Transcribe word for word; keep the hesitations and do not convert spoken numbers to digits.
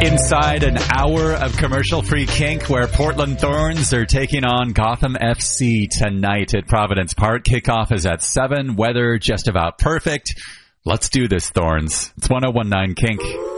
Inside an hour of commercial-free kink where Portland Thorns are taking on Gotham F C tonight at Providence Park. Kickoff is at seven. Weather just about perfect. Let's do this, Thorns. It's one oh one nine Kink.